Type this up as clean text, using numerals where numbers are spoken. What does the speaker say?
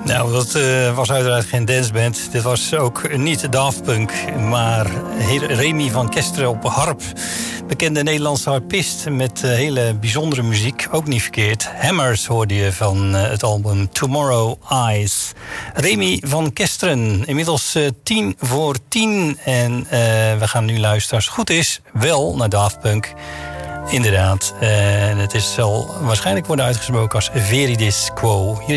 Nou, dat was uiteraard geen danceband. Dit was ook niet Daft Punk, maar Remy van Kesteren op harp. Bekende Nederlandse harpist met hele bijzondere muziek. Ook niet verkeerd. Hammers hoorde je van het album Tomorrow Eyes. Remy van Kesteren. Inmiddels 10:10. En we gaan nu luisteren, als het goed is, wel naar Daft Punk. Inderdaad. Het zal waarschijnlijk worden uitgesproken als Veridis Quo.